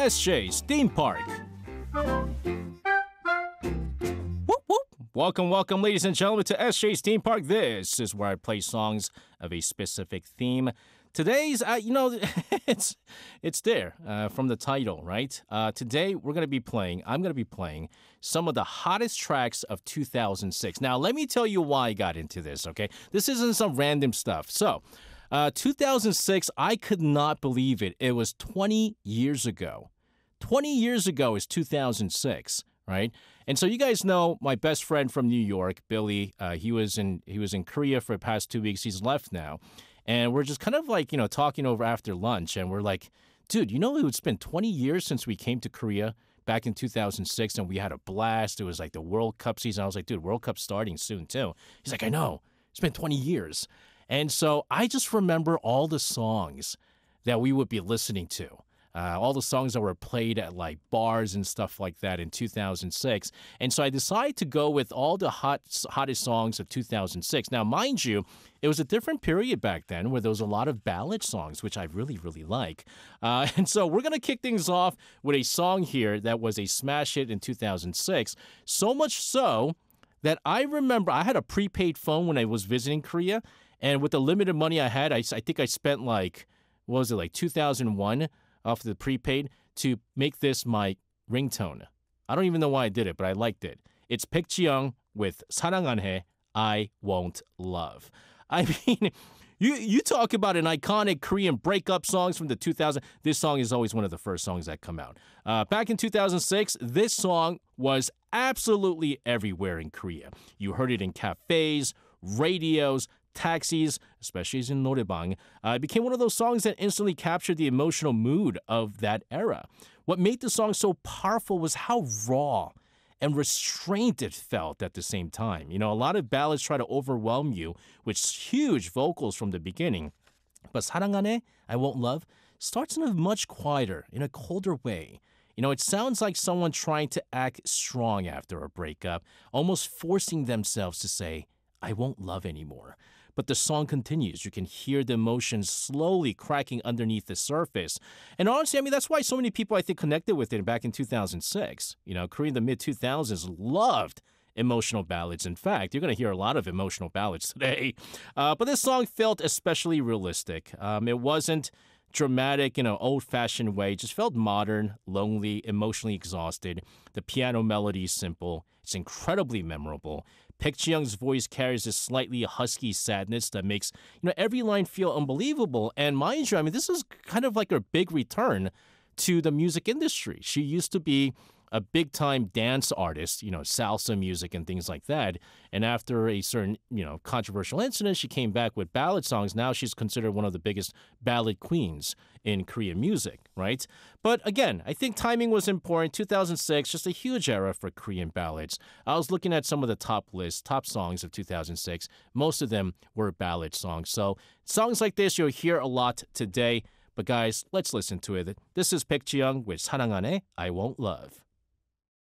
SJ's Theme Park. Whoop, whoop. Welcome, ladies and gentlemen, to SJ's Theme Park. This is where I play songs of a specific theme. Today's, it's there from the title, right? Today, I'm going to be playing some of the hottest tracks of 2006. Now, let me tell you why I got into this, okay? This isn't some random stuff. So, 2006, I could not believe it. It was 20 years ago. 20 years ago is 2006, right? And so you guys know my best friend from New York, Billy. He was in Korea for the past 2 weeks. He's left now. And we're just kind of like, talking over after lunch. And we're like, dude, it's been 20 years since we came to Korea back in 2006 and we had a blast. It was like the World Cup season. I was like, dude, World Cup's starting soon too. He's like, I know. It's been 20 years. And so I just remember all the songs that we would be listening to. All the songs that were played at like bars and stuff like that in 2006. And so I decided to go with all the hottest songs of 2006. Now, mind you, it was a different period back then where there was a lot of ballad songs, which I really, really like. And so we're going to kick things off with a song here that was a smash hit in 2006. So much so that I remember I had a prepaid phone when I was visiting Korea. And with the limited money I had, I think I spent like 2001 off the prepaid to make this my ringtone. I don't even know why I did it, but I liked it. It's Baek Ji-young with 사랑 안 해, I Won't Love. I mean, you talk about an iconic Korean breakup songs from the 2000s. This song is always one of the first songs that come out. Back in 2006, this song was absolutely everywhere in Korea. You heard it in cafes, radios, taxis, especially in 노래방. It became one of those songs that instantly captured the emotional mood of that era. What made the song so powerful was how raw and restrained it felt at the same time. A lot of ballads try to overwhelm you with huge vocals from the beginning. But 사랑 안 해, I Won't Love starts in a much quieter, in a colder way. It sounds like someone trying to act strong after a breakup, almost forcing themselves to say, I won't love anymore. But the song continues. You can hear the emotions slowly cracking underneath the surface. And honestly, that's why so many people, I think, connected with it back in 2006. Korea in the mid-2000s loved emotional ballads. In fact, you're going to hear a lot of emotional ballads today. But this song felt especially realistic. It wasn't dramatic in an old-fashioned way. It just felt modern, lonely, emotionally exhausted. The piano melody is simple. It's incredibly memorable. Baek Ji-young's voice carries this slightly husky sadness that makes every line feel unbelievable. And mind you, this is kind of like her big return to the music industry. She used to be a big-time dance artist, salsa music and things like that. And after a certain, controversial incident, she came back with ballad songs. Now she's considered one of the biggest ballad queens in Korean music, right? But again, I think timing was important. 2006, just a huge era for Korean ballads. I was looking at some of the top songs of 2006. Most of them were ballad songs. So songs like this you'll hear a lot today. But guys, let's listen to it. This is Baek Ji-young with 사랑 안 해, I Won't Love.